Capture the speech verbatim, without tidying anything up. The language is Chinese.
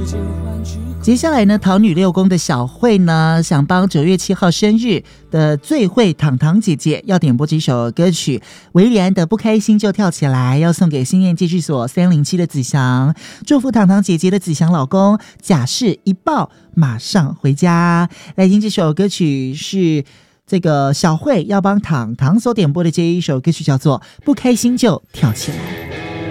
接下来呢，桃女六宫的小慧呢，想帮九月七号生日的最会糖糖姐姐要点播这首歌曲，维里安的《不开心就跳起来》，要送给新燕寄居所三零七的子祥，祝福糖糖姐姐的子祥老公假释一抱马上回家。来听这首歌曲是这个小慧要帮糖糖所点播的这一首歌曲，叫做《不开心就跳起来》。